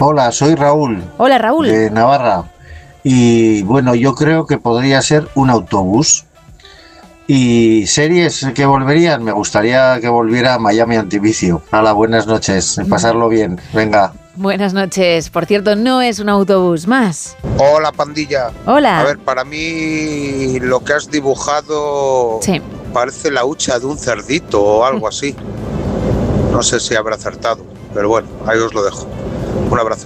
Hola, soy Raúl. Hola, Raúl. De Navarra. Y bueno, yo creo que podría ser un autobús. Y series que volverían, me gustaría que volviera Miami Antivicio. Hala, buenas noches, pasarlo bien, venga. Buenas noches. Por cierto, no es un autobús más. Hola, pandilla. Hola. A ver, para mí lo que has dibujado parece la hucha de un cerdito o algo así. No sé si habrá acertado, pero bueno, ahí os lo dejo. Un abrazo.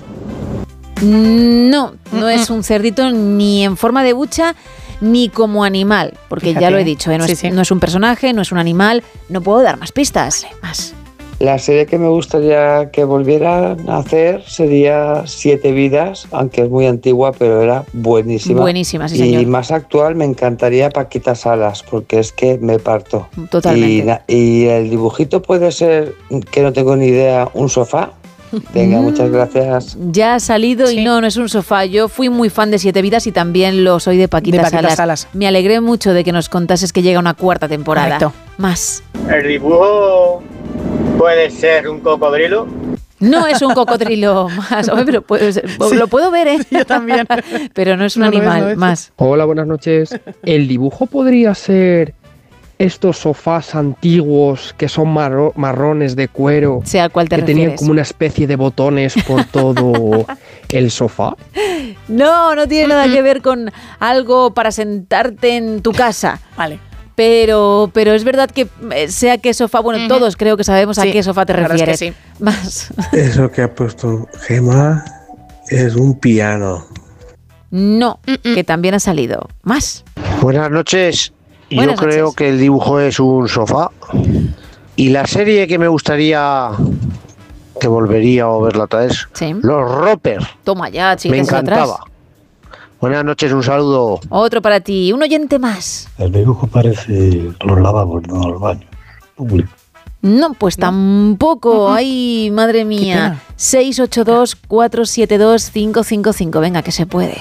No es un cerdito ni en forma de bucha ni como animal, porque Fíjate, ya lo he dicho, no es un personaje, no es un animal, no puedo dar más pistas. Vale, más. La serie que me gustaría que volvieran a hacer sería Siete Vidas, aunque es muy antigua, pero era buenísima. Buenísima, sí, señor. Y más actual me encantaría Paquita Salas, porque es que me parto. Totalmente. Y el dibujito puede ser, que no tengo ni idea, un sofá. Venga, muchas gracias. Ya ha salido y no es un sofá. Yo fui muy fan de Siete Vidas y también lo soy de Paquita Salas. Me alegré mucho de que nos contases que llega una cuarta temporada. Correcto. Más. El dibujo puede ser un cocodrilo. No es un cocodrilo más. Hombre, pero lo puedo ver, ¿eh? Yo también. Pero no es un animal más. Hola, buenas noches. ¿El dibujo podría ser estos sofás antiguos que son marrones de cuero, ¿A cuál te que refieres? tenían como una especie de botones por todo el sofá? No tiene nada que ver con algo para sentarte en tu casa. Vale. Pero es verdad que sea qué sofá, bueno, todos creo que sabemos a qué sofá te refieres. Es que Más. Eso que ha puesto Gemma es un piano. No, que también ha salido. Más. Buenas noches. Buenas Yo creo noches. que el dibujo es un sofá. Y la serie que me gustaría que volvería a verla otra vez, Los Roper. Toma ya, Me chicas, encantaba. atrás. Buenas noches, un saludo. Otro para ti, un oyente más. El dibujo parece los lavabos, no los baños públicos. No, pues tampoco. Ay, madre mía. 682-472-555. Venga, que se puede.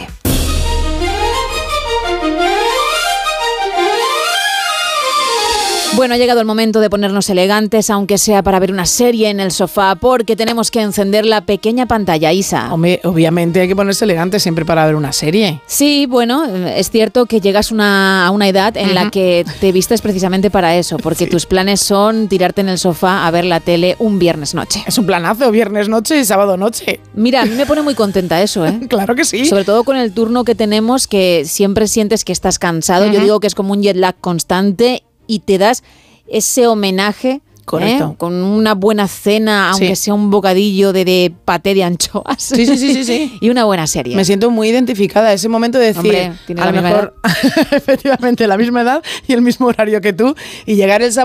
Bueno, ha llegado el momento de ponernos elegantes, aunque sea para ver una serie en el sofá, porque tenemos que encender la pequeña pantalla, Isa. Hombre, obviamente hay que ponerse elegante siempre para ver una serie. Sí, bueno, es cierto que llegas a una edad en la que te vistes precisamente para eso, porque tus planes son tirarte en el sofá a ver la tele un viernes noche. Es un planazo, viernes noche y sábado noche. Mira, a mí me pone muy contenta eso, ¿eh? Claro que sí. Sobre todo con el turno que tenemos, que siempre sientes que estás cansado. Yo digo que es como un jet lag constante y te das ese homenaje. Correcto. Con una buena cena, aunque sea un bocadillo de paté de anchoas. Sí. Y una buena serie. Me siento muy identificada. Ese momento de decir, Hombre, tiene a la lo misma mejor, efectivamente, la misma edad y el mismo horario que tú, y llegar el sábado